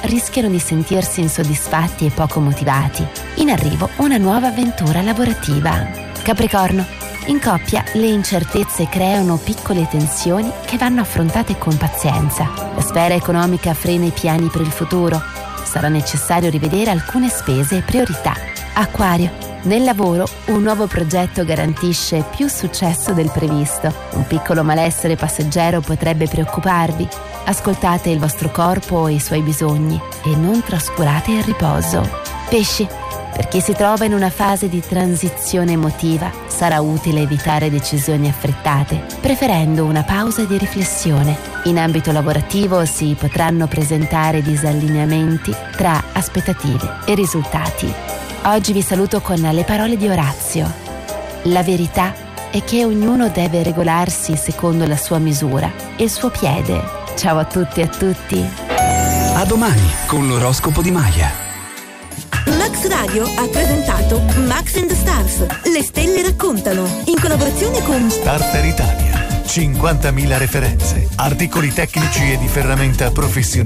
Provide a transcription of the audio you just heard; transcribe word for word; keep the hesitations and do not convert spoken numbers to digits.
rischiano di sentirsi insoddisfatti e poco motivati. In arrivo una nuova avventura lavorativa. Capricorno, in coppia le incertezze creano piccole tensioni che vanno affrontate con pazienza. La sfera economica frena i piani per il futuro. Sarà necessario rivedere alcune spese e priorità. Acquario, nel lavoro un nuovo progetto garantisce più successo del previsto. Un piccolo malessere passeggero potrebbe preoccuparvi. Ascoltate il vostro corpo e i suoi bisogni e non trascurate il riposo. Pesci, per chi si trova in una fase di transizione emotiva, sarà utile evitare decisioni affrettate, preferendo una pausa di riflessione. In ambito lavorativo si potranno presentare disallineamenti tra aspettative e risultati. Oggi vi saluto con le parole di Orazio. La verità è che ognuno deve regolarsi secondo la sua misura e il suo piede. Ciao a tutti e a tutti. A domani con l'oroscopo di Maya. Max Radio ha presentato Max and the Stars, le stelle raccontano, in collaborazione con Starter Italia. cinquantamila referenze, articoli tecnici e di ferramenta professionale.